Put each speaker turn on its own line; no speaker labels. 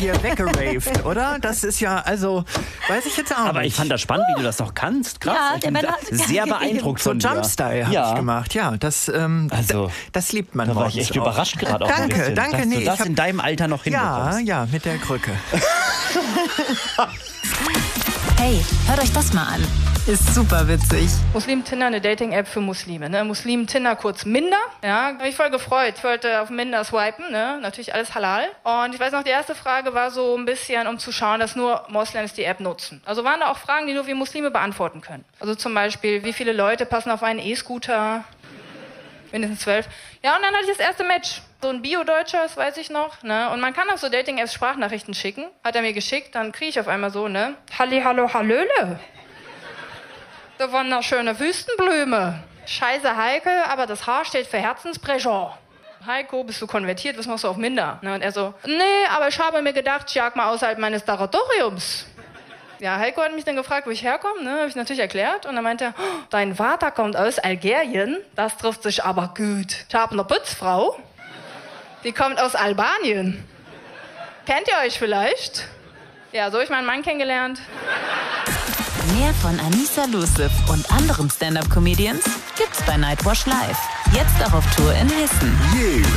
hier weggeraved, oder? Das ist ja, also, weiß ich jetzt auch
Aber
nicht.
ich fand das spannend, wie du das noch kannst. Krass.
Ja,
Ich
der
bin
Männer-
sehr beeindruckt
So
von dir.
Jumpstyle habe ich gemacht, ja. Das,
Also,
das liebt man
Da war ich
morgens
echt
auch.
überrascht gerade auch ein
Danke,
bisschen,
danke.
dass
Nee,
du
ich
das
hab-
in deinem Alter noch hinbekommst.
Ja, mit der Krücke.
Hey, hört euch das mal an. Ist super witzig.
Muslim-Tinder, eine Dating-App für Muslime. Ne? Muslim-Tinder, kurz Minder. Ja, habe ich voll gefreut. Ich wollte auf Minder swipen, ne? Natürlich alles halal. Und ich weiß noch, die erste Frage war so ein bisschen, um zu schauen, dass nur Moslems die App nutzen. Also waren da auch Fragen, die nur wir Muslime beantworten können. Also zum Beispiel, wie viele Leute passen auf einen E-Scooter? Mindestens 12. Ja, und dann hatte ich das erste Match. So ein Bio-Deutscher, das weiß ich noch. Ne? Und man kann auf so Dating-Apps Sprachnachrichten schicken. Hat er mir geschickt, dann kriege ich auf einmal so, ne? Halli, hallo, hallöle. Da war eine schöne Wüstenblume. Scheiße Heike, aber das H steht für Herzenspressure. Heiko, bist du konvertiert? Was machst du auf Minder? Ne? Und er so, nee, aber ich habe mir gedacht, ich jag mal außerhalb meines Territoriums. Ja, Heiko hat mich dann gefragt, wo ich herkomme, ne? Habe ich natürlich erklärt. Und dann meinte er, oh, dein Vater kommt aus Algerien, das trifft sich aber gut. Ich habe eine Putzfrau, die kommt aus Albanien. Kennt ihr euch vielleicht? Ja, so habe ich meinen Mann kennengelernt.
Mehr von Anissa Luciff und anderen Stand-Up-Comedians gibt's bei Nightwash Live. Jetzt auch auf Tour in Hessen.